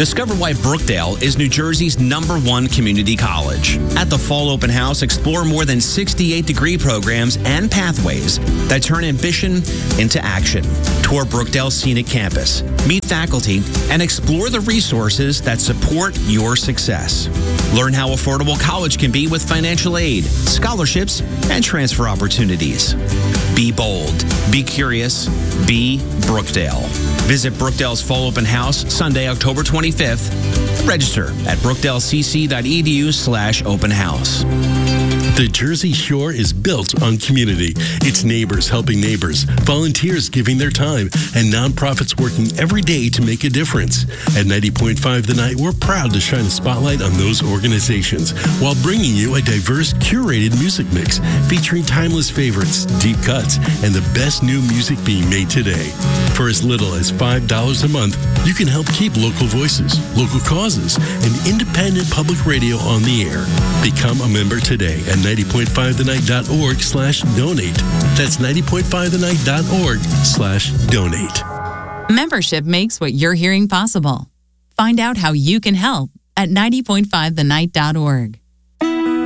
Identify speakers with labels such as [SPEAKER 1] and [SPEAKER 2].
[SPEAKER 1] Discover why Brookdale is New Jersey's #1 community college. At the Fall Open House, explore more than 68 degree programs and pathways that turn ambition into action. Tour Brookdale's scenic campus, meet faculty, and explore the resources that support your success. Learn how affordable college can be with financial aid, scholarships, and transfer opportunities. Be bold, be curious, be Brookdale. Visit Brookdale's Fall Open House Sunday, October 25th. Register at brookdalecc.edu/open house.
[SPEAKER 2] The Jersey Shore is built on community. It's neighbors helping neighbors, volunteers giving their time, and nonprofits working every day to make a difference. At 90.5 The Night, we're proud to shine a spotlight on those organizations while bringing you a diverse, curated music mix featuring timeless favorites, deep cuts, and the best new music being made today. For as little as $5 a month, you can help keep local voices, local causes, and independent public radio on the air. Become a member today at 90.5thenight.org/donate. That's 90.5thenight.org/donate.
[SPEAKER 3] Membership makes what you're hearing possible. Find out how you can help at 90.5thenight.org.